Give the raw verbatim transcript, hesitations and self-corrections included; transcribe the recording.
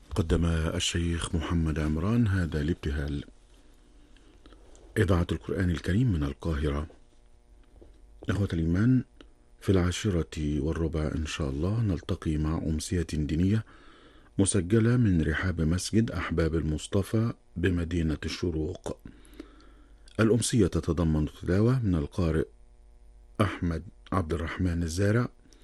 قدم الشيخ محمد عمران هذا الابتهال. إذاعة القرآن الكريم من القاهرة. إخوة الإيمان، في العاشرة والربع إن شاء الله نلتقي مع أمسية دينية مسجلة من رحاب مسجد أحباب المصطفى بمدينة الشروق. الأمسية تتضمن تلاوة من القارئ أحمد عبد الرحمن الزارع